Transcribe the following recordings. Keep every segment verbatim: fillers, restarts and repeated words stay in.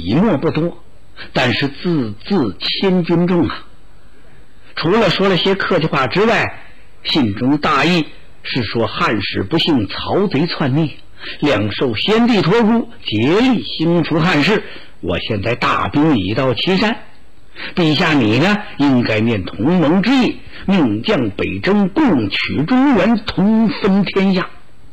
笔墨不多，但是字字千钧重啊。除了说了些客气话之外，信中大意是说汉室不幸，曹贼篡逆，两受先帝托孤，竭力兴复汉室。我现在大兵已到岐山，陛下你呢，应该念同盟之意，命将北征，共取中原，同分天下。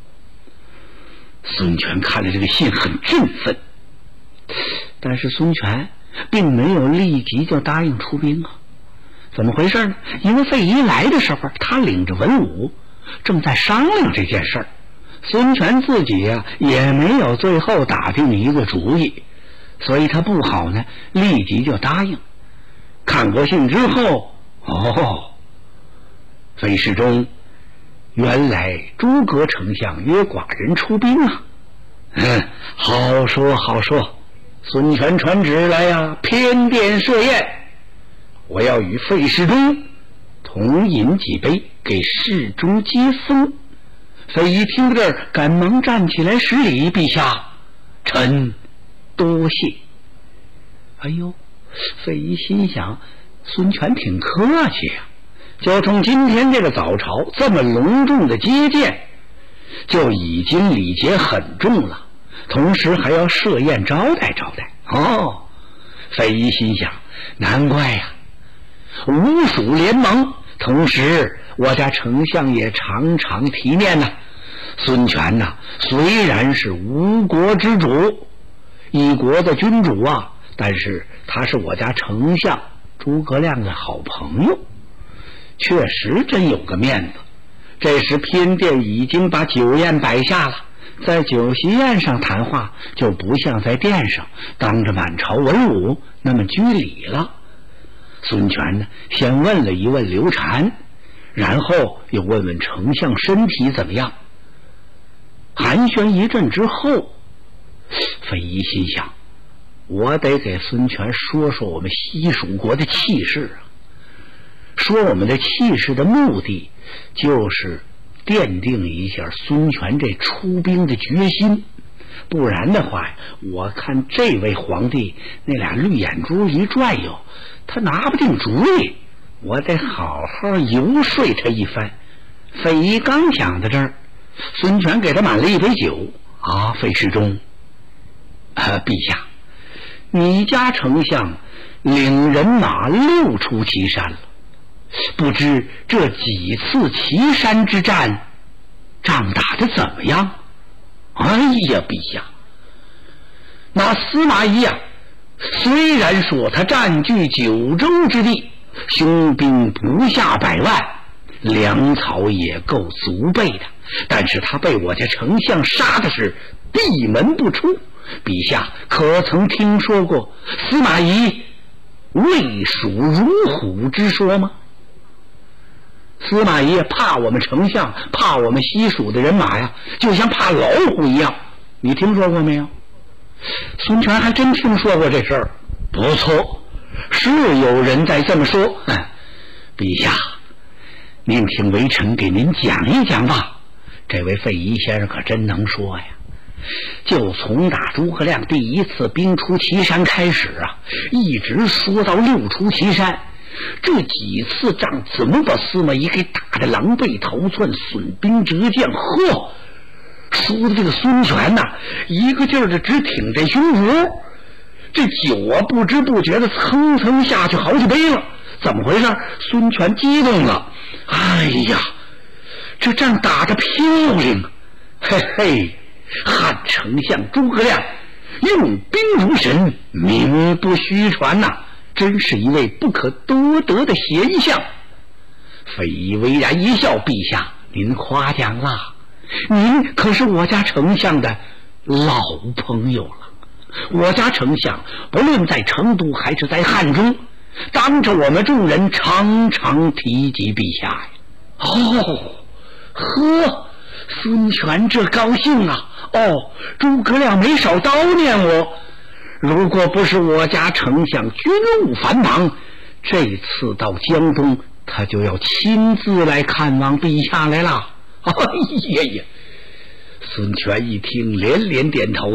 孙权看了这个信很振奋，但是孙权并没有立即就答应出兵啊。怎么回事呢？因为费祎来的时候，他领着文武正在商量这件事儿，孙权自己啊也没有最后打定一个主意，所以他不好呢立即就答应。看过信之后，哦，费世忠，原来诸葛丞相约寡人出兵啊。嗯，好说好说。孙权传旨来呀、啊，偏殿设宴，我要与费世忠同饮几杯，给世忠接风。费祎听到这儿，赶忙站起来施礼：“陛下，臣多谢。”哎呦，费祎心想，孙权挺客气呀、啊，就冲今天这个早朝这么隆重的接见，就已经礼节很重了，同时还要设宴招待招待。哦，费祎心想，难怪呀、啊，吴蜀联盟，同时我家丞相也常常提念呐、啊。孙权呐、啊，虽然是吴国之主，一国的君主啊，但是他是我家丞相诸葛亮的好朋友，确实真有个面子。这时偏殿已经把酒宴摆下了，在酒席宴上谈话就不像在殿上当着满朝文武那么拘礼了。孙权呢，先问了一问刘禅，然后又问问丞相身体怎么样。寒暄一阵之后，费祎心想，我得给孙权说说我们西蜀国的气势啊。说我们的气势的目的，就是奠定一下孙权这出兵的决心。不然的话，我看这位皇帝那俩绿眼珠一转悠，他拿不定主意，我得好好游说他一番。费祎刚想到这儿，孙权给他满了一杯酒啊，费世忠，啊，陛下，你家丞相领人马六出祁山了，不知这几次祁山之战仗打得怎么样？哎呀，陛下，那司马懿啊，虽然说他占据九州之地，雄兵不下百万，粮草也够足备的，但是他被我家丞相杀的是闭门不出。陛下可曾听说过司马懿畏蜀如虎之说吗？司马懿怕我们丞相，怕我们西蜀的人马呀，就像怕老虎一样，你听说过没有？孙权还真听说过这事儿。不错，是有人在这么说。嗯，陛下，您听微臣给您讲一讲吧。这位费祎先生可真能说呀。就从打诸葛亮第一次兵出祁山开始啊，一直说到六出祁山，这几次仗怎么把司马懿给打得狼狈逃窜，损兵折将？呵，说的这个孙权呐、啊，一个劲儿的直挺着胸脯，这酒啊不知不觉的蹭蹭下去好几杯了。怎么回事？孙权激动了，哎呀，这仗打得漂亮，嘿嘿，汉丞相诸葛亮用兵如神，名不虚传呐、啊，真是一位不可多得的贤相。费祎巍然一笑，陛下您夸奖啦，您可是我家丞相的老朋友了。我家丞相不论在成都还是在汉中，当着我们众人常常提及陛下呀。哦，呵，孙权这高兴啊！哦，诸葛亮没少叨念我，如果不是我家丞相军务繁忙，这次到江东他就要亲自来看望陛下来了。哎呀呀！孙权一听连连点头啊，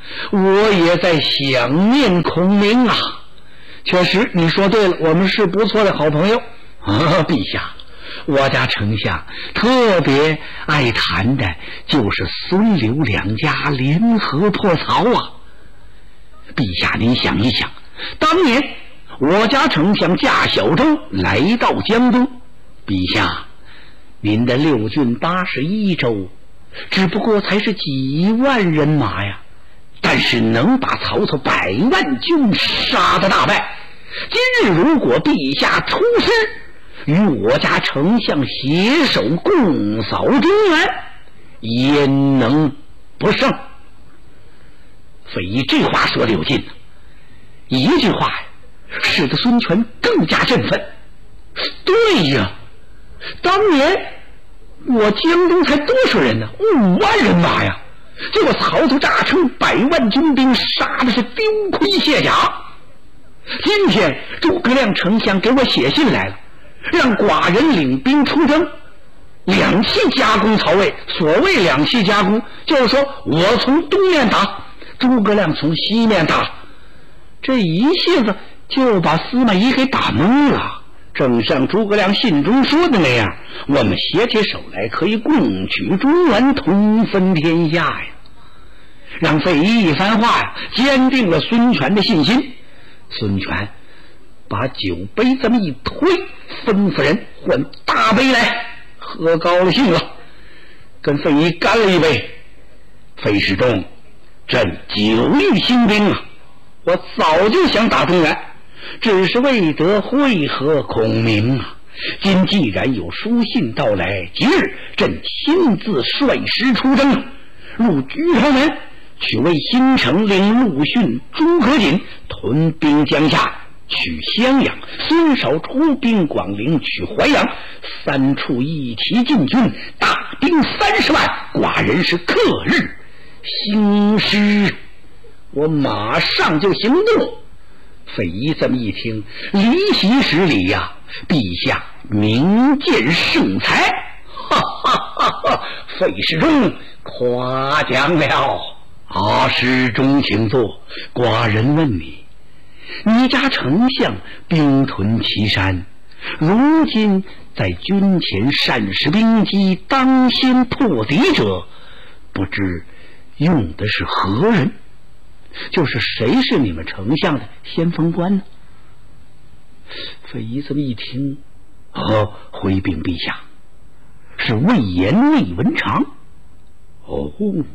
我也在想念孔明啊。确实，你说对了，我们是不错的好朋友啊，陛下。我家丞相特别爱谈的就是孙刘两家联合破曹啊。陛下，您想一想，当年我家丞相驾小舟来到江东，陛下，您的六郡八十一州只不过才是几万人马呀，但是能把曹操百万军杀得大败。今日如果陛下出师，与我家丞相携手共扫中原，焉能不胜？费祎这话说的有劲，一句话呀，使得孙权更加振奋。对呀，当年我江东才多少人呢？五万人马呀！结果曹操诈称百万军兵，杀的是丢盔卸甲。今天诸葛亮丞相给我写信来了，让寡人领兵出征，两栖夹攻曹魏。所谓两栖夹攻，就是说我从东面打，诸葛亮从西面打。这一下子就把司马懿给打懵了。正像诸葛亮信中说的那样，我们携起手来可以共取中原，同分天下呀。让费祎一番话呀，坚定了孙权的信心。孙权把酒杯这么一推，吩咐人换大杯来，喝高了兴了，跟费祎干了一杯。费世忠，朕久欲兴兵啊，我早就想打中原，只是未得会合孔明啊。今既然有书信到来，即日朕亲自率师出征，入居巢门，取魏新城，令陆逊、诸葛瑾屯兵江夏，取襄阳；孙绍出兵广陵，取淮阳。三处一齐进军，大兵三十万，寡人是克日兴师，我马上就行动。费祎这么一听，离席施礼呀，陛下明鉴圣才，哈哈哈哈！费世忠夸奖了。啊，世忠请坐。寡人问你，你家丞相兵屯岐山，如今在军前善使兵机，当先破敌者，不知用的是何人？就是谁是你们丞相的先锋官呢？费祎这么一听，哦，回禀陛下，是魏延、魏文长。哦，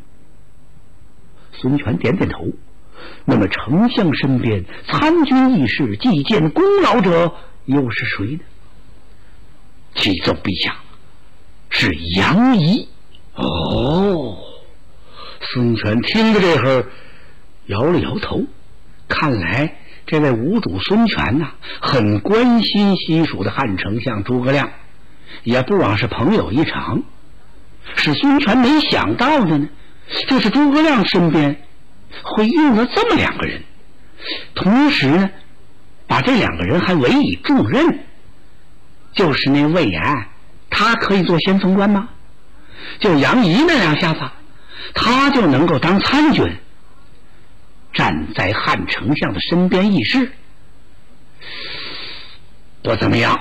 孙权点点头。那么丞相身边参军议事、祭见功劳者又是谁呢？启奏陛下，是杨仪。哦，孙权听着这会儿摇了摇头，看来这位吴主孙权呐、啊，很关心西蜀的汉丞相诸葛亮，也不枉是朋友一场。使孙权没想到的呢，就是诸葛亮身边会用了这么两个人，同时呢，把这两个人还委以重任。就是那魏延，他可以做先锋官吗？就杨仪那两下子，他就能够当参军，站在汉丞相的身边议事，不怎么样。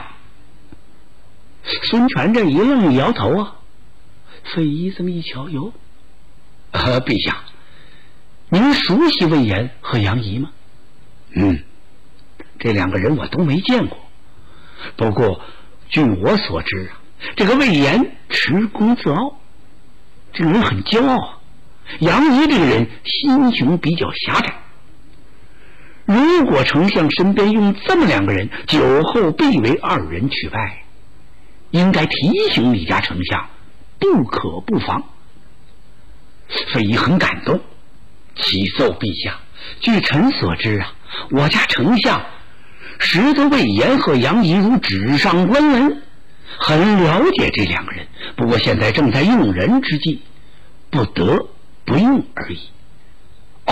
孙权这一愣一摇头啊。费祎这么一瞧，哟，呃，陛下，您熟悉魏延和杨仪吗？嗯，这两个人我都没见过。不过据我所知啊，这个魏延持功自傲，这个人很骄傲啊。杨仪这个人心胸比较狭窄。如果丞相身边用这么两个人，酒后必为二人取败，应该提醒你家丞相，不可不防。费祎很感动，启奏陛下，据臣所知啊，我家丞相识得魏延和杨仪如纸上观文，很了解这两个人，不过现在正在用人之际，不得不用而已。哦，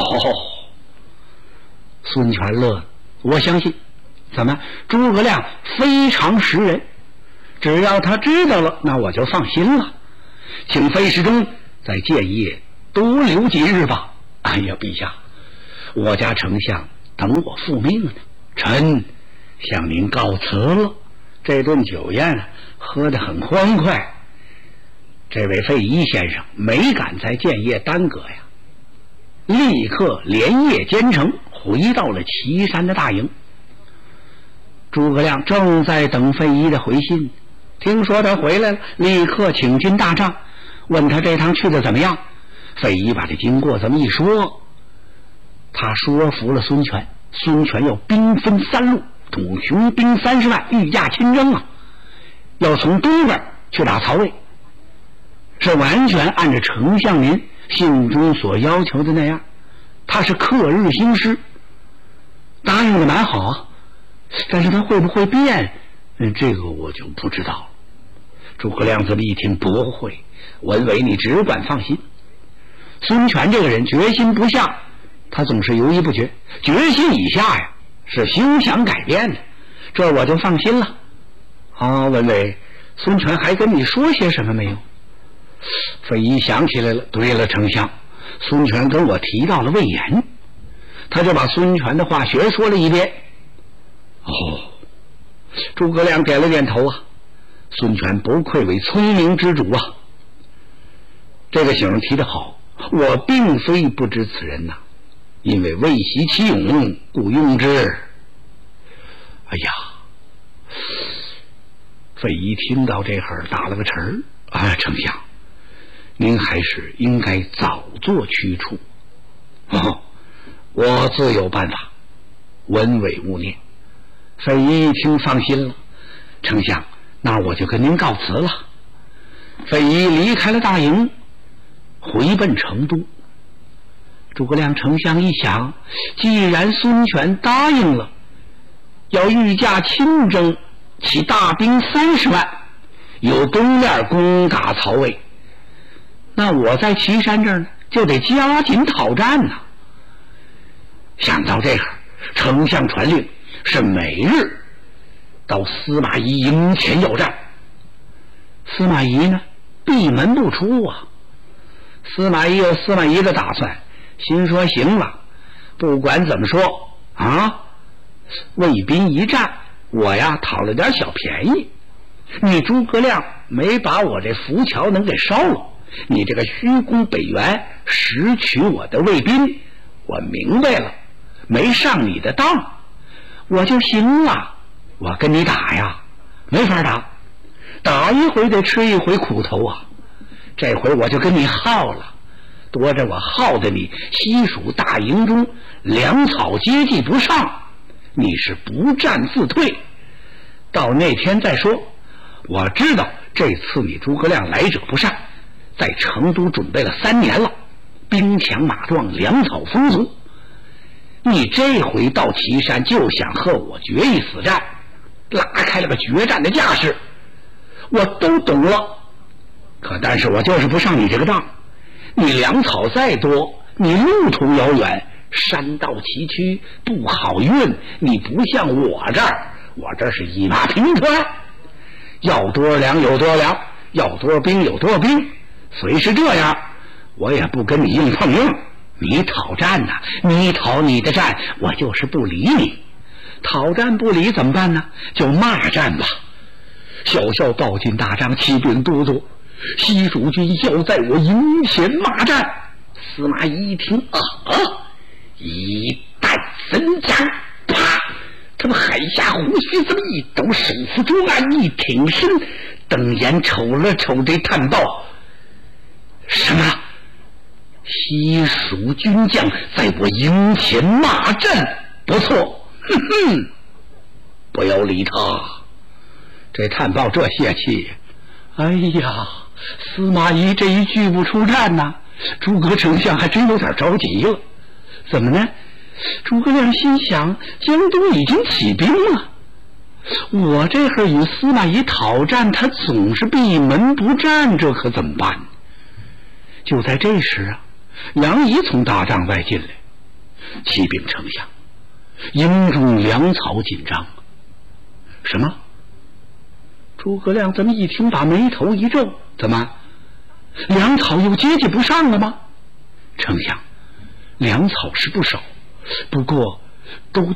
孙权乐了，我相信怎么诸葛亮非常识人，只要他知道了，那我就放心了。请费世忠在建业多留几日吧。 哎呀，陛下，我家丞相等我复命呢，臣向您告辞了。这顿酒宴啊，喝得很欢快。这位费祎先生没敢在建业耽搁呀，立刻连夜兼程回到了岐山的大营。诸葛亮正在等费祎的回信，听说他回来了，立刻请进大帐，问他这趟去的怎么样。费祎把这经过这么一说，他说服了孙权。孙权要兵分三路，统雄兵三十万，御驾亲征啊，要从东边去打曹魏，是完全按照丞相您信中所要求的那样。他是克日兴师，答应的蛮好啊，但是他会不会变，嗯，这个我就不知道了。诸葛亮这么一听，不会，文伟你只管放心。孙权这个人决心不下，他总是犹豫不决，决心以下呀是休想改变的，这我就放心了。啊，文伟，孙权还跟你说些什么没有？费祎想起来了，对了，丞相，孙权跟我提到了魏延，他就把孙权的话学说了一遍。哦，诸葛亮点了点头啊，孙权不愧为聪明之主啊，这个醒提得好，我并非不知此人呐、啊，因为未习其勇，故用之。哎呀，费祎听到这会儿打了个沉儿，啊，丞相，您还是应该早做驱除。哦，我自有办法，文伟勿念。费祎一听放心了，丞相，那我就跟您告辞了。费祎离开了大营，回奔成都。诸葛亮丞相一想，既然孙权答应了要御驾亲征，起大兵三十万，由东面攻打曹魏，那我在岐山这儿呢，就得加紧讨战呐、啊。想到这儿，丞相传令，是每日到司马懿营前要战。司马懿呢，闭门不出啊。司马懿有司马懿的打算，心说行了，不管怎么说啊，魏兵一战，我呀讨了点小便宜，你诸葛亮没把我这浮桥能给烧了，你这个虚攻北原，拾取我的魏兵，我明白了，没上你的当，我就行了。我跟你打呀，没法打，打一回得吃一回苦头啊。这回我就跟你耗了，多着我耗的你西蜀大营中粮草接济不上，你是不战自退，到那天再说。我知道这次你诸葛亮来者不善，在成都准备了三年了，兵强马壮，粮草丰足，你这回到岐山就想和我决一死战，拉开了个决战的架势，我都懂了。可但是我就是不上你这个当，你粮草再多，你路途遥远，山道崎岖，不好运，你不像我这儿，我这是一马平川，要多少粮有多少粮，要多少兵有多少兵，虽是这样，我也不跟你硬碰硬。你讨战呐、啊，你讨你的战，我就是不理你。讨战不理怎么办呢？就骂战吧。小校报进大帐，启禀都督，西蜀军要在我营前骂战。司马懿一听啊啊，一弹神枪，啪！他们海下胡须这么一抖，手扶桌案一挺身，瞪眼瞅了瞅这探报，什么？西蜀军将在我营前骂战，不错，哼哼，不要理他。这探报这泄气，哎呀，司马懿这一拒不出战呐，诸葛丞相还真有点着急了。怎么呢？诸葛亮心想，江东已经起兵了，我这会儿与司马懿讨战，他总是闭门不战，这可怎么办？就在这时啊，杨仪从大帐外进来，启禀丞相，营中粮草紧张。什么？诸葛亮这么一听，把眉头一皱，怎么，粮草又接济不上了吗？丞相， 粮草是不少，不过都